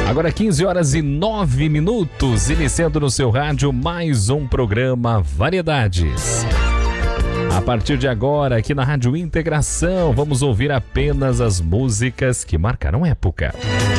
Agora 15 horas e 9 minutos, iniciando no seu rádio mais um programa Variedades. A partir de agora, aqui na Rádio Integração, vamos ouvir apenas as músicas que marcaram época.